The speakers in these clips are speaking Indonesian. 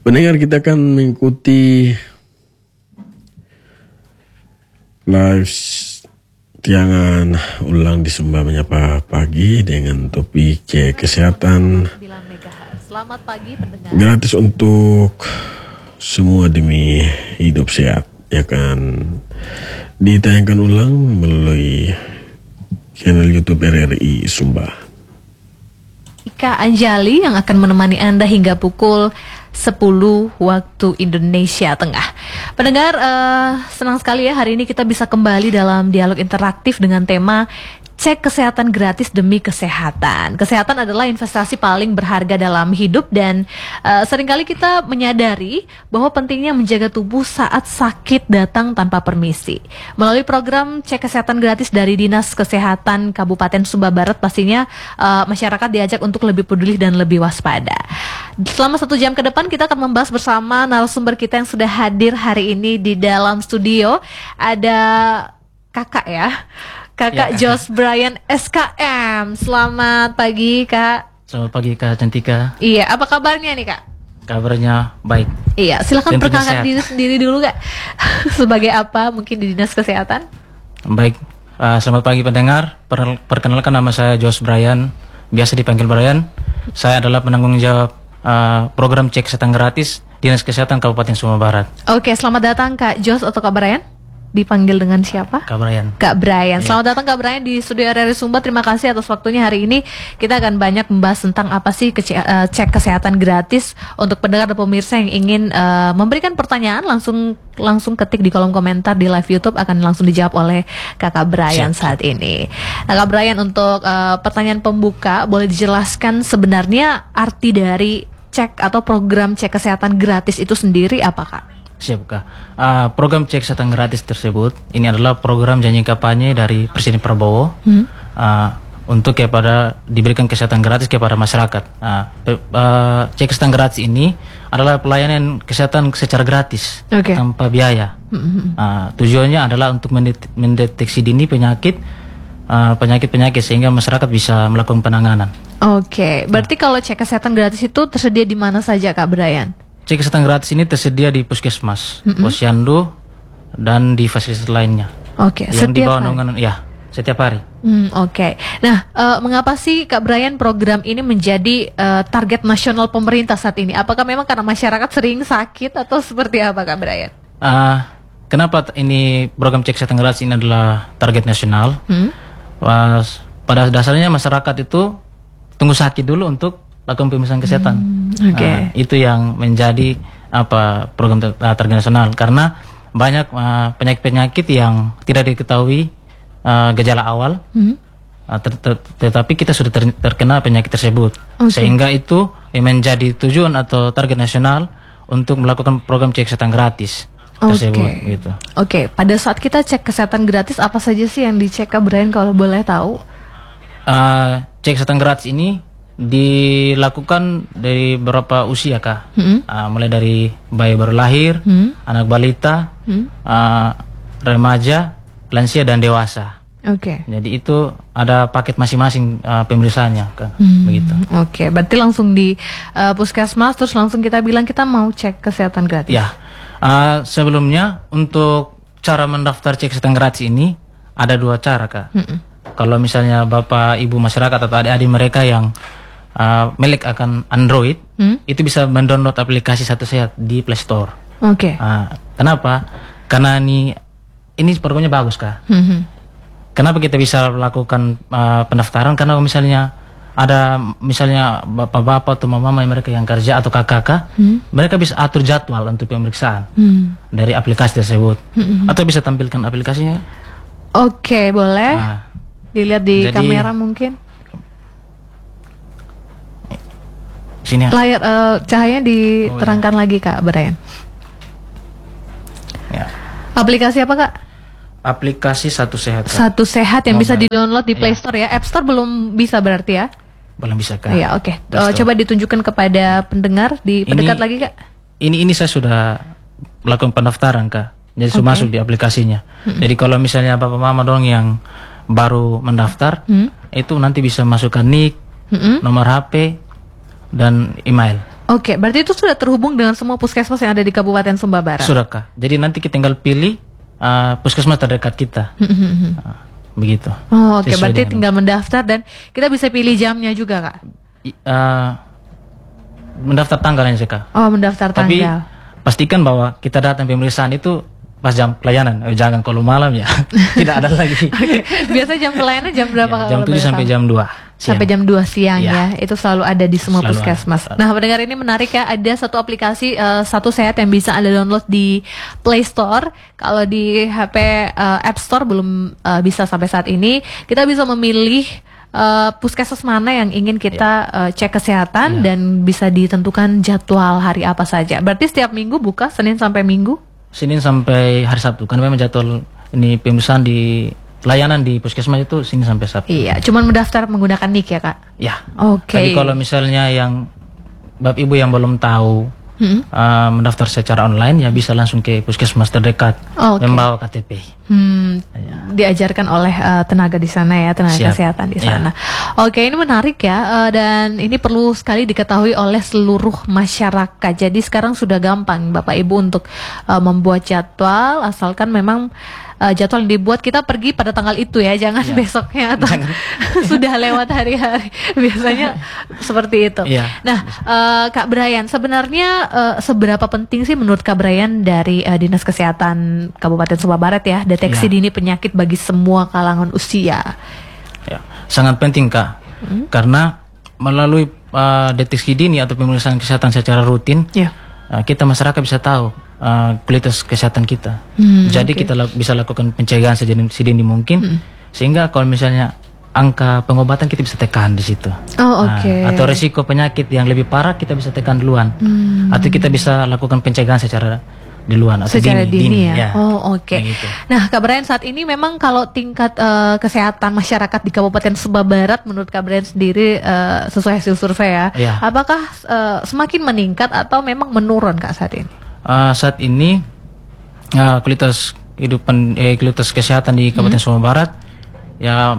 Pendengar, kita akan mengikuti live tiangan ulang di Sumba Menyapa Pagi dengan topik cek kesehatan. Selamat pagi pendengar. Gratis untuk semua demi hidup sehat. Ya kan, ditayangkan ulang melalui channel YouTube RRI Sumba. Ika Anjali yang akan menemani Anda hingga pukul 10 waktu Indonesia Tengah. Pendengar, senang sekali ya hari ini kita bisa kembali dalam dialog interaktif dengan tema cek kesehatan gratis demi kesehatan. Kesehatan adalah investasi paling berharga dalam hidup dan seringkali kita menyadari bahwa pentingnya menjaga tubuh saat sakit datang tanpa permisi. Melalui program cek kesehatan gratis dari Dinas Kesehatan Kabupaten Sumba Barat, pastinya masyarakat diajak untuk lebih peduli dan lebih waspada. Selama 1 jam ke depan kita akan membahas bersama narasumber kita yang sudah hadir hari ini di dalam studio. Ada kakak ya, Kakak Jos Brian SKM. Selamat pagi Kak. Selamat pagi Kak Cantika. Iya, apa kabarnya nih Kak? Kabarnya baik. Iya, silakan Tentunya perkenalkan sehat. diri sendiri dulu Kak. Sebagai apa mungkin di Dinas Kesehatan? Baik, selamat pagi pendengar. Perkenalkan, nama saya Jos Brian, biasa dipanggil Brian. Saya adalah penanggung jawab program cek kesehatan gratis Dinas Kesehatan Kabupaten Sumba Barat. Oke, selamat datang Kak Jos atau Kak Brian. Dipanggil dengan siapa? Kak Brian. Kak Brian. Selamat datang Kak Brian di studio RRI Sumba. Terima kasih atas waktunya hari ini. Kita akan banyak membahas tentang apa sih cek kesehatan gratis untuk pendengar dan pemirsa yang ingin memberikan pertanyaan, langsung ketik di kolom komentar di live YouTube, akan langsung dijawab oleh Kakak Brian saat ini. Nah, Kak Brian, untuk pertanyaan pembuka, boleh dijelaskan sebenarnya arti dari cek atau program cek kesehatan gratis itu sendiri apa Kak? Siap Kak. Program cek kesehatan gratis tersebut ini adalah program janji kampanye dari Presiden Prabowo untuk diberikan kesehatan gratis kepada masyarakat. Cek kesehatan gratis ini adalah pelayanan kesehatan secara gratis tanpa biaya. Tujuannya adalah untuk mendeteksi dini penyakit sehingga masyarakat bisa melakukan penanganan. Oke, berarti kalau cek kesehatan gratis itu tersedia di mana saja Kak Brian? Cek kesehatan gratis ini tersedia di puskesmas, posyandu, dan di fasilitas lainnya. Oke, yang di setiap bawah hari? naungan, ya, setiap hari. Oke. Nah, mengapa sih Kak Brian program ini menjadi target nasional pemerintah saat ini? Apakah memang karena masyarakat sering sakit atau seperti apa Kak Brian? Kenapa ini program cek kesehatan gratis ini adalah target nasional? Pada dasarnya masyarakat itu tunggu sakit dulu untuk lakukan pemeriksaan kesehatan. Itu yang menjadi program target nasional, karena banyak penyakit-penyakit yang tidak diketahui gejala awal, tetapi kita sudah terkena penyakit tersebut, sehingga itu menjadi tujuan atau target nasional untuk melakukan program cek kesehatan gratis tersebut. Gitu. Oke, pada saat kita cek kesehatan gratis, apa saja sih yang dicek Kak Brian kalau boleh tahu? Cek kesehatan gratis ini dilakukan dari beberapa usia Kak, mulai dari bayi baru lahir, anak balita, remaja, lansia, dan dewasa. Jadi itu ada paket masing-masing pemeriksaannya Kak. Begitu. Berarti langsung di puskesmas terus langsung kita bilang kita mau cek kesehatan gratis. Ya, sebelumnya untuk cara mendaftar cek kesehatan gratis ini ada 2 cara Kak. Kalau misalnya Bapak Ibu masyarakat atau adik-adik mereka yang milik akan Android, itu bisa mendownload aplikasi Satu Sehat di Play Store. Kenapa? Karena ini programnya bagus Kak. Kenapa kita bisa lakukan pendaftaran? Karena misalnya ada bapak-bapak atau mama mereka yang kerja atau kakak, mereka bisa atur jadwal untuk pemeriksaan dari aplikasi tersebut, atau bisa tampilkan aplikasinya. Boleh dilihat di kamera mungkin. Sini. Layar cahayanya diterangkan lagi Kak Brian. Ya. Aplikasi apa Kak? Aplikasi Satu Sehat Kak. Satu Sehat yang bisa di-download di Play Store ya. App Store belum bisa berarti ya? Belum bisa Kak. Iya, coba ditunjukkan kepada pendengar pendekat lagi Kak. Ini saya sudah melakukan pendaftaran Kak. Jadi sudah masuk di aplikasinya. Jadi kalau misalnya Bapak Mama dong yang baru mendaftar, itu nanti bisa masukkan nick, nomor HP, dan email. Oke, berarti itu sudah terhubung dengan semua puskesmas yang ada di Kabupaten Sumba Barat. Sudah Kak. Jadi nanti kita tinggal pilih puskesmas terdekat kita. Begitu. Oh, oke, Sesuai berarti dengan- tinggal mendaftar dan kita bisa pilih jamnya juga, Kak. Mendaftar tanggalnya sih Kak. Oh, mendaftar Tapi tanggal. pastikan bahwa kita datang pemeriksaan itu pas jam pelayanan. Jangan kalau malam ya. Tidak ada lagi. Biasa jam pelayanan jam berapa, Ya, Kak, jam kalau 7 boleh sampai tahu? jam 2. Sampai jam 2 siang ya. Ya. Itu selalu ada di semua Selalu puskesmas. ada. Nah, pendengar, ini menarik ya, ada satu aplikasi Satu Sehat yang bisa Anda download di Play Store. Kalau di HP App Store belum bisa sampai saat ini. Kita bisa memilih puskesmas mana yang ingin kita cek kesehatan dan bisa ditentukan jadwal hari apa saja. Berarti setiap minggu buka Senin sampai Minggu? Senin sampai hari Sabtu. Kan memang jadwal ini pemeriksaan di layanan di puskesmas itu Senin sampai Sabtu. Iya, cuman mendaftar menggunakan NIK ya, Kak? Ya. Oke. Tapi kalau misalnya yang Bapak Ibu yang belum tahu mendaftar secara online, ya bisa langsung ke puskesmas terdekat Oke. membawa KTP. Diajarkan oleh tenaga di sana ya, tenaga Siap. kesehatan di Ya. sana. Oke, ini menarik ya, dan ini perlu sekali diketahui oleh seluruh masyarakat. Jadi sekarang sudah gampang Bapak Ibu untuk membuat jadwal, asalkan memang jadwal yang dibuat kita pergi pada tanggal itu ya, jangan besoknya atau sudah lewat hari-hari. Biasanya seperti itu. Iya. Nah, Kak Brian, sebenarnya seberapa penting sih menurut Kak Brian dari Dinas Kesehatan Kabupaten Sumba Barat ya, deteksi Iya. dini penyakit bagi semua kalangan usia? Ya, sangat penting Kak. Karena melalui deteksi dini atau pemeriksaan kesehatan secara rutin, Ya. kita masyarakat bisa tahu kualitas kesehatan kita. Jadi kita bisa lakukan pencegahan sedini mungkin, sehingga kalau misalnya angka pengobatan kita bisa tekan di situ. Oh, oke. Atau risiko penyakit yang lebih parah kita bisa tekan duluan. Atau kita bisa lakukan pencegahan secara duluan atau Secara dini ya. ya. Oh, oke. Kayak gitu. Nah, Kak Brian, saat ini memang kalau tingkat kesehatan masyarakat di Kabupaten Sumba Barat menurut Kak Brian sendiri sesuai hasil survei ya, Iya. apakah semakin meningkat atau memang menurun Kak saat ini? Saat ini kualitas kualitas kesehatan di Kabupaten Sumba Barat ya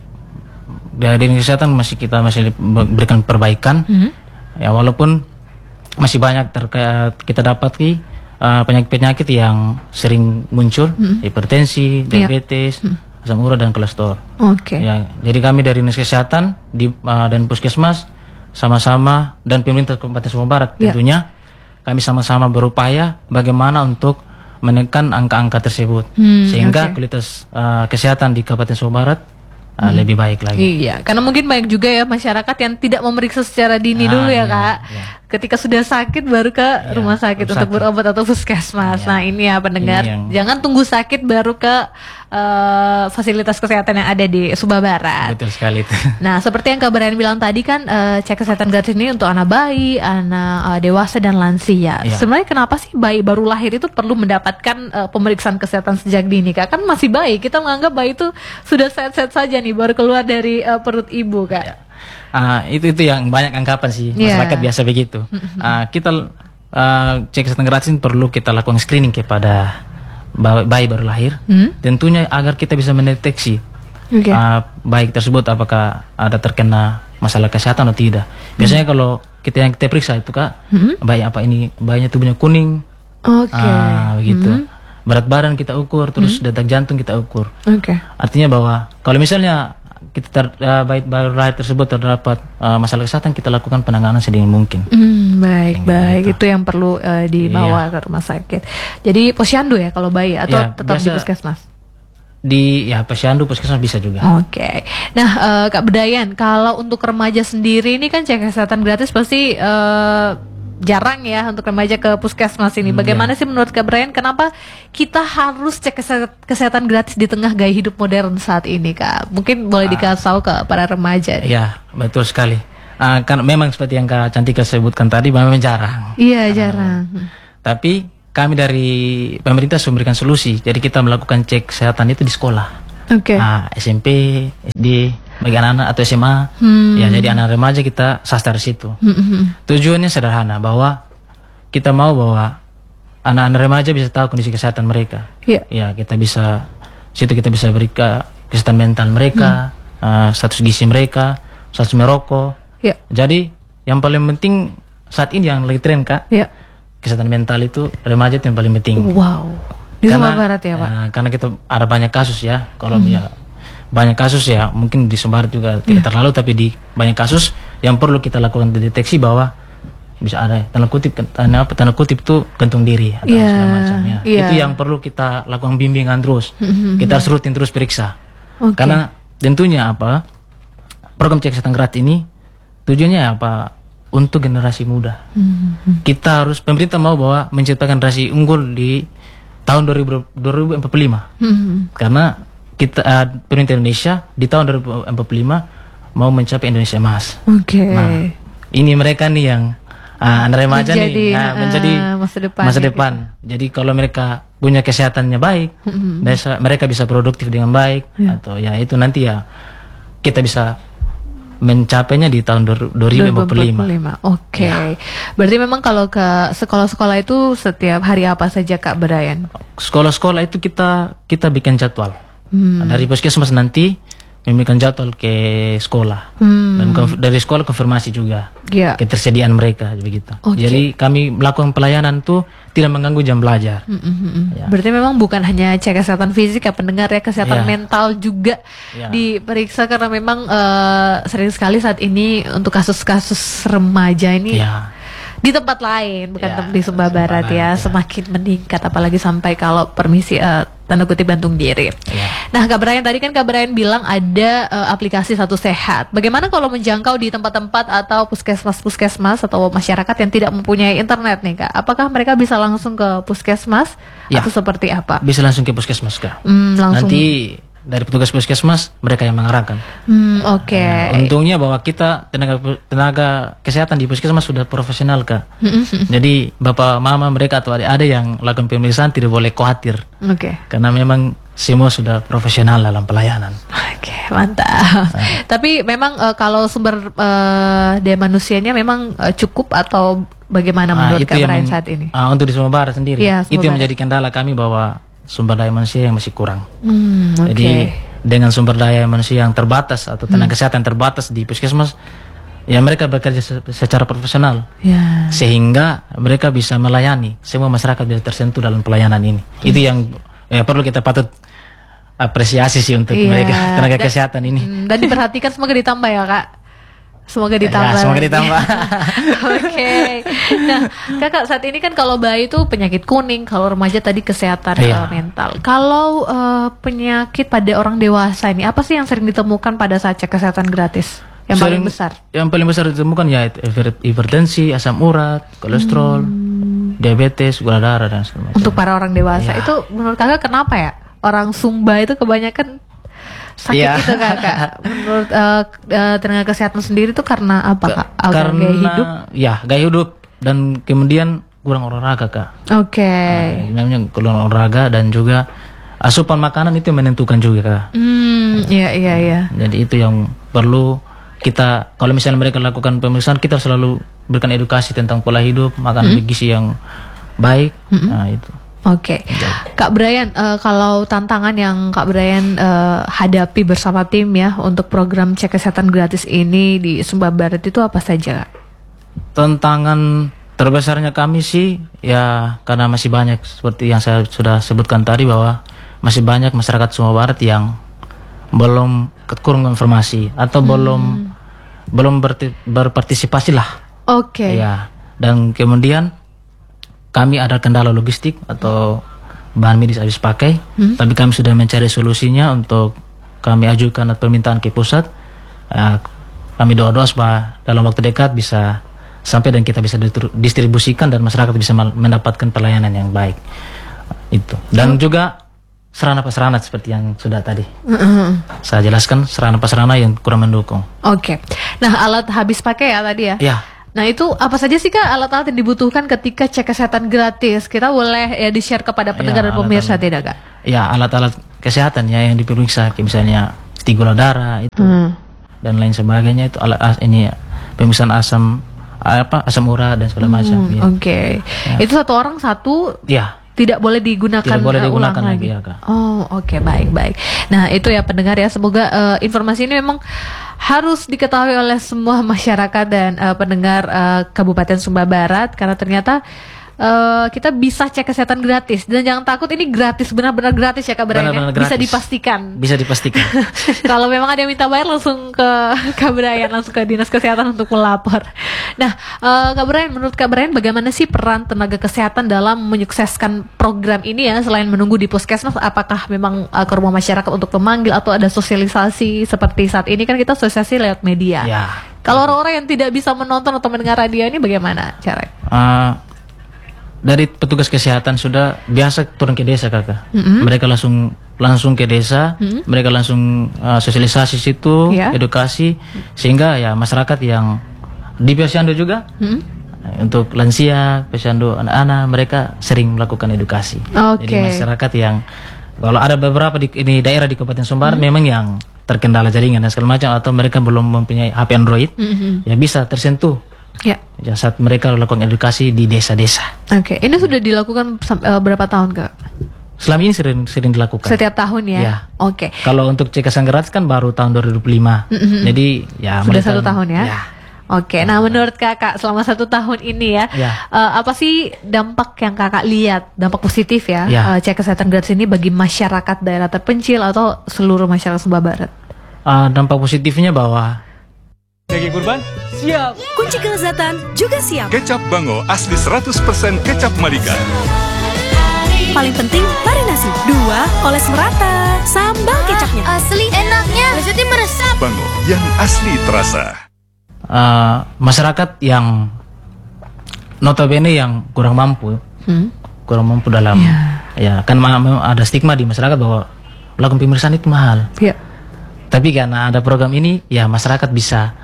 dari kesehatan masih berikan perbaikan. Ya walaupun masih banyak kita dapati penyakit-penyakit yang sering muncul, hipertensi, diabetes, asam urat dan kolesterol. Oke. Ya, jadi kami dari Dinas Kesehatan dan Puskesmas sama-sama dan pemerintah Kabupaten Sumba Barat tentunya kami sama-sama berupaya bagaimana untuk menekan angka-angka tersebut sehingga kualitas kesehatan di Kabupaten Sumba Barat lebih baik lagi. Iya, karena mungkin banyak juga ya masyarakat yang tidak memeriksa secara dini dulu ya, iya, Kak. iya. Ketika sudah sakit baru ke rumah sakit untuk berobat atau puskesmas. Iya. Nah, ini ya pendengar, Ini yang- jangan tunggu sakit baru ke fasilitas kesehatan yang ada di Sumba Barat. Betul sekali itu. Nah, seperti yang Kak Brian bilang tadi kan, cek kesehatan gratis ini untuk anak bayi, anak dewasa dan lansia. Iya. Sebenarnya kenapa sih bayi baru lahir itu perlu mendapatkan pemeriksaan kesehatan sejak dini, Kak? Kan masih bayi, kita menganggap bayi itu sudah sehat-sehat saja nih, baru keluar dari perut ibu, Kak. Itu yang banyak anggapan sih Iya. masyarakat biasa begitu. Kita cek kesehatan gratis ini perlu kita lakukan screening kepada bayi baru lahir. Tentunya agar kita bisa mendeteksi Oke. bayi tersebut apakah ada terkena masalah kesehatan atau tidak. Biasanya kalau kita periksa itu Kak, bayi apa ini, bayinya tubuhnya kuning, Oke. begitu. Berat badan kita ukur, terus detak jantung kita ukur. Oke. Artinya bahwa kalau misalnya bayi baru lahir tersebut terdapat masalah kesehatan, kita lakukan penanganan sedini mungkin. Baik. Itu yang perlu dibawa ke rumah sakit. Jadi posyandu ya kalau bayi atau Iya, tetap di biasa- puskesmas? Di posyandu puskesmas bisa juga. Oke. Nah, Kak Bedayan, kalau untuk remaja sendiri ini kan cek kesehatan gratis pasti jarang ya untuk remaja ke puskesmas ini. Bagaimana sih menurut Kak Brian, kenapa kita harus cek kesehatan gratis di tengah gaya hidup modern saat ini, Kak? Mungkin boleh dikasih tahu ke para remaja. nih. Ya, betul sekali. Kan memang seperti yang Kak Cantika sebutkan tadi, memang jarang. Iya, jarang. Tapi kami dari pemerintah sudah memberikan solusi. Jadi kita melakukan cek kesehatan itu di sekolah. Oke. SMP, SD, bagi anak-anak atau SMA. Ya, jadi anak remaja kita sasar situ. Tujuannya sederhana, bahwa kita mau bahwa anak-anak remaja bisa tahu kondisi kesehatan mereka. Iya. Ya, kita bisa berikan kesehatan mental mereka, status gizi mereka, status merokok. Iya. Jadi yang paling penting saat ini yang lagi tren Kak, Ya. kesehatan mental itu remaja itu yang paling penting. Wow. Di Sumba Barat ya Pak? Karena kita ada banyak kasus ya, kalau ya banyak kasus ya, mungkin di Sumba Barat juga tidak terlalu, tapi di banyak kasus yang perlu kita lakukan deteksi bahwa bisa ada tanda kutip tuh gantung diri atau segala macamnya. Itu yang perlu kita lakukan bimbingan terus. Kita harus rutin terus periksa. Karena tentunya program cek kesehatan gratis ini tujuannya untuk generasi muda. Kita harus, pemerintah mau bahwa menciptakan generasi unggul di tahun 2045. Karena kita pemerintah Indonesia di tahun 2045 mau mencapai Indonesia emas. Nah, ini mereka nih yang anak remaja menjadi masa depan. Jadi kalau mereka punya kesehatannya baik, mereka bisa produktif dengan baik, atau ya itu nanti ya kita bisa mencapainya di tahun 2045. Oke. Berarti memang kalau ke sekolah-sekolah itu setiap hari apa saja Kak Brian? Sekolah-sekolah itu kita bikin jadwal. Dari puskesmas nanti memberikan jadwal ke sekolah. Dan dari sekolah konfirmasi juga ketersediaan mereka begitu. Jadi kami melakukan pelayanan tuh tidak mengganggu jam belajar. Berarti memang bukan hanya cek kesehatan fisik ya pendengar ya, kesehatan mental juga diperiksa, karena memang sering sekali saat ini untuk kasus-kasus remaja ini di tempat lain, bukan di Sumba Barat ya, semakin meningkat, apalagi sampai kalau permisi tanda kutip gantung diri. Nah Kak Brian, tadi kan Kak Brian bilang ada aplikasi Satu Sehat. Bagaimana kalau menjangkau di tempat-tempat atau puskesmas atau masyarakat yang tidak mempunyai internet nih Kak? Apakah mereka bisa langsung ke puskesmas atau seperti apa? Bisa langsung ke puskesmas Kak. Langsung. Nanti dari petugas puskesmas mereka yang mengarahkan. Untungnya bahwa kita tenaga kesehatan di puskesmas sudah profesional Kak. Jadi bapak mama mereka atau adik-adik yang lakukan pemeriksaan tidak boleh khawatir. Karena memang semua sudah profesional dalam pelayanan. Mantap. Tapi memang kalau sumber daya manusianya memang cukup atau bagaimana menurut Kak Brian saat ini? Untuk di Sumba Barat sendiri, itu yang menjadi kendala kami bahwa sumber daya manusia yang masih kurang. Jadi dengan sumber daya manusia yang terbatas atau tenaga kesehatan terbatas di puskesmas, ya mereka bekerja secara profesional, sehingga mereka bisa melayani semua masyarakat bisa tersentuh dalam pelayanan ini. Itu yang perlu kita patut apresiasi sih untuk mereka tenaga kesehatan ini. Dan diperhatikan, semoga ditambah ya Kak. Semoga ditambah. Semoga ditambah. Nah, Kakak saat ini kan kalau bayi itu penyakit kuning, kalau remaja tadi kesehatan mental. Kalau penyakit pada orang dewasa ini, apa sih yang sering ditemukan pada saat cek kesehatan gratis? Yang paling besar? Yang paling besar ditemukan ya hipertensi, asam urat, kolesterol, diabetes, gula darah dan segala macam. Untuk para orang dewasa itu menurut Kakak kenapa ya? Orang Sumba itu kebanyakan sakit itu Kakak. Menurut tenaga kesehatan sendiri itu karena apa Kak? Karena gaya hidup? Ya, gaya hidup dan kemudian kurang olahraga Kak. Namanya kurang olahraga dan juga asupan makanan itu yang menentukan juga Kak. Iya. Jadi itu yang perlu kita, kalau misalnya mereka lakukan pemeriksaan, kita selalu berikan edukasi tentang pola hidup, makanan bergizi yang baik. Nah itu. Kak Brian, kalau tantangan yang Kak Brian hadapi bersama tim ya untuk program cek kesehatan gratis ini di Sumba Barat itu apa saja Kak? Tantangan terbesarnya kami sih ya karena masih banyak seperti yang saya sudah sebutkan tadi, bahwa masih banyak masyarakat Sumba Barat yang belum kurang informasi atau belum berpartisipasi lah. Ya, dan kemudian kami ada kendala logistik atau bahan medis habis pakai, tapi kami sudah mencari solusinya untuk kami ajukan permintaan ke pusat. Kami doa-doa supaya dalam waktu dekat bisa sampai dan kita bisa distribusikan dan masyarakat bisa mendapatkan pelayanan yang baik. Itu. Dan juga sarana-prasarana seperti yang sudah tadi saya jelaskan, sarana-prasarana yang kurang mendukung. Nah, alat habis pakai ya tadi ya? Nah itu apa saja sih Kak alat-alat yang dibutuhkan ketika cek kesehatan gratis? Kita boleh ya di-share kepada pendengar dan pemirsa tidak Kak? Ya, alat-alat kesehatan ya yang diperiksa, misalnya gula darah itu dan lain sebagainya, itu alat ini pemeriksaan asam urat dan segala macam. Itu satu orang satu? tidak boleh digunakan, Tidak boleh digunakan ulang lagi, lagi. ya, Kak. Oh, oke, baik. Nah, itu ya pendengar ya, semoga informasi ini memang harus diketahui oleh semua masyarakat dan pendengar Kabupaten Sumba Barat, karena ternyata kita bisa cek kesehatan gratis, dan jangan takut, ini gratis, benar-benar gratis ya Kak Brian, Benar-benar bisa gratis. dipastikan. Bisa dipastikan. Kalau memang ada yang minta bayar, langsung ke Kak Brian, langsung ke Dinas Kesehatan untuk melapor. Nah, Kak Brian, menurut Kak Brian bagaimana sih peran tenaga kesehatan dalam menyukseskan program ini ya, selain menunggu di puskesmas? Apakah memang ke rumah masyarakat untuk memanggil, atau ada sosialisasi seperti saat ini kan kita sosialisasi lewat media? Ya. Kalau orang-orang yang tidak bisa menonton atau mendengar radio ini bagaimana caranya? Dari petugas kesehatan sudah biasa turun ke desa, Kakak. Mereka langsung ke desa, mereka langsung sosialisasi situ, Ya. edukasi, sehingga ya masyarakat yang di posyandu juga untuk lansia, posyandu anak-anak, mereka sering melakukan edukasi. Oke. Jadi masyarakat yang kalau ada beberapa di daerah di Kabupaten Sumbar memang yang terkendala jaringan dan segala macam, atau mereka belum mempunyai HP Android, ya bisa tersentuh. Ya. Ya, saat mereka melakukan edukasi di desa-desa. Oke, ini sudah dilakukan berapa tahun Kak? Selama ini sering dilakukan. Setiap tahun ya? Ya. Oke. Kalau untuk cekasan gratis kan baru tahun 2005. Jadi ya Sudah mulai 1 tahun ya? Ya. Oke, nah menurut Kakak selama 1 tahun ini ya, Ya. apa sih dampak yang Kakak lihat, dampak positif ya, Ya. cek kesehatan gratis ini bagi masyarakat daerah terpencil atau seluruh masyarakat Sumba Barat? Dampak positifnya bahwa Daging kurban siap. Kunci kelezatan juga siap. Kecap Bango asli 100% kecap Malika. Paling penting, marinasi. 2, oles merata. Sambal kecapnya. Asli enaknya, lezatnya meresap. Bango yang asli terasa. masyarakat yang notabene yang kurang mampu dalam ya kan memang ada stigma di masyarakat bahwa melakukan pemeriksaan itu mahal. Iya. Tapi karena ada program ini, ya masyarakat bisa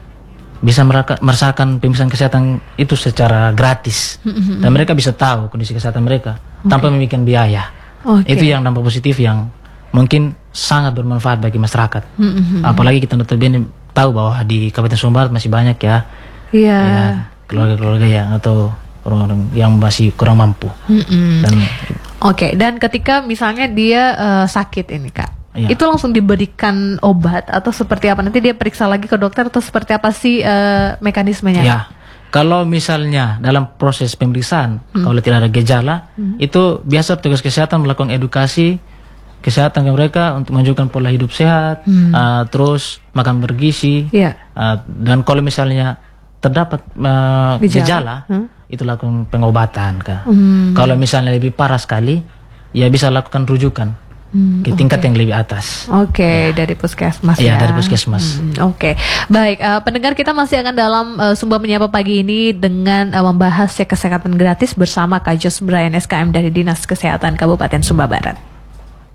merasakan pemeriksaan kesehatan itu secara gratis, dan mereka bisa tahu kondisi kesehatan mereka tanpa memikirkan biaya. Oke. Itu yang dampak positif yang mungkin sangat bermanfaat bagi masyarakat. Apalagi kita notabene tahu bahwa di Kabupaten Sumbar masih banyak ya, Iya. ya keluarga-keluarga yang atau orang-orang yang masih kurang mampu. Dan Oke, dan ketika misalnya dia sakit ini Kak, Iya. itu langsung diberikan obat atau seperti apa? Nanti dia periksa lagi ke dokter atau seperti apa sih mekanismenya? ya, kalau misalnya dalam proses pemeriksaan, kalau tidak ada gejala, itu biasa petugas kesehatan melakukan edukasi kesehatan ke mereka untuk menunjukkan pola hidup sehat, terus makan bergizi, Iya. dan kalau misalnya terdapat gejala, itu lakukan pengobatan, Kak. Kalau misalnya lebih parah sekali, ya bisa lakukan rujukan ke tingkat yang lebih atas. Oke, dari puskesmas Iya, ya. dari puskesmas. Oke, baik. Pendengar, kita masih akan dalam Sumba Menyapa pagi ini dengan membahas cek kesehatan gratis bersama Kak Jos Brian SKM dari Dinas Kesehatan Kabupaten Sumba Barat.